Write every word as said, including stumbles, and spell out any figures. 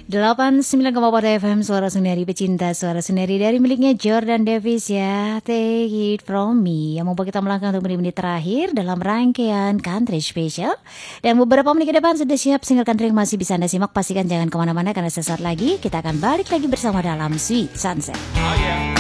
delapan puluh sembilan koma empat F M Suara Suneri Pecinta Suara Suneri dari miliknya Jordan Davis ya, Take It From Me, yang membuat kita melangkah untuk menit-menit terakhir dalam rangkaian Country Special. Dan beberapa menit ke depan sudah siap single country yang masih bisa Anda simak. Pastikan jangan kemana-mana karena sesaat lagi kita akan balik lagi bersama dalam Sweet Sunset. Oh yeah.